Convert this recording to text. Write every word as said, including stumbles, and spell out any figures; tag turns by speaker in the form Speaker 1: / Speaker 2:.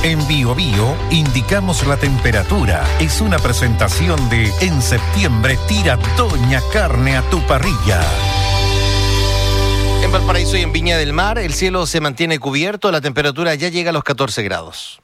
Speaker 1: En Bio Bio indicamos la temperatura. Es una presentación de En septiembre tira Doña Carne a tu parrilla.
Speaker 2: En Valparaíso y en Viña del Mar, el cielo se mantiene cubierto, la temperatura ya llega a los catorce grados.